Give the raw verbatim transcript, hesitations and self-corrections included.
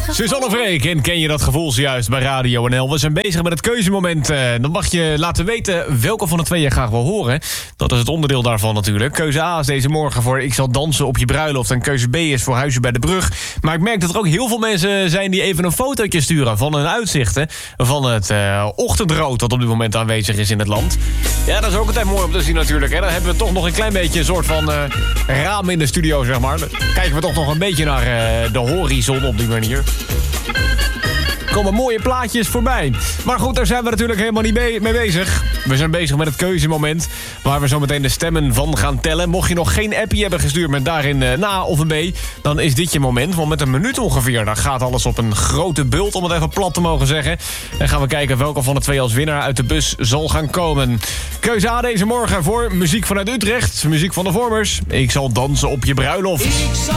Suzanne Freek, en ken je dat gevoel zojuist bij Radio N L? We zijn bezig met het keuzemoment. Uh, dan mag je laten weten welke van de twee je graag wil horen. Dat is het onderdeel daarvan natuurlijk. Keuze A is deze morgen voor Ik zal dansen op je bruiloft. En keuze B is voor Huizen bij de Brug. Maar ik merk dat er ook heel veel mensen zijn die even een fotootje sturen van hun uitzichten. Van het uh, ochtendrood dat op dit moment aanwezig is in het land. Ja, dat is ook altijd mooi om te zien natuurlijk. Hè. Dan hebben we toch nog een klein beetje een soort van uh, raam in de studio, zeg maar. Dan kijken we toch nog een beetje naar uh, de horizon op die manier. Er komen mooie plaatjes voorbij. Maar goed, daar zijn we natuurlijk helemaal niet mee, mee bezig. We zijn bezig met het keuzemoment, waar we zo meteen de stemmen van gaan tellen. Mocht je nog geen appje hebben gestuurd met daarin een A of een B, dan is dit je moment. Want met een minuut ongeveer, dan gaat alles op een grote bult, om het even plat te mogen zeggen. En gaan we kijken welke van de twee als winnaar uit de bus zal gaan komen. Keuze A deze morgen voor muziek vanuit Utrecht. Muziek van de Vormers. Ik zal dansen op je bruiloft.